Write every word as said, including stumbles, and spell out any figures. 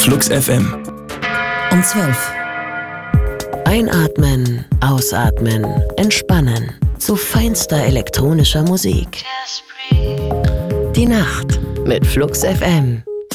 Flux F M. Um zwölf. Einatmen, ausatmen, entspannen. Zu feinster elektronischer Musik. Die Nacht mit Flux F M.